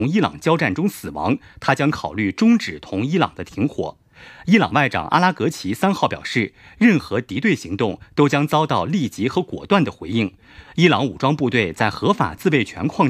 伊朗交战中死亡，他将考虑终止同伊朗的停火。伊朗外长阿拉格齐3号表示，任何敌对行动都将遭到立即和果断的回应。伊朗武装部队在合法自卫权框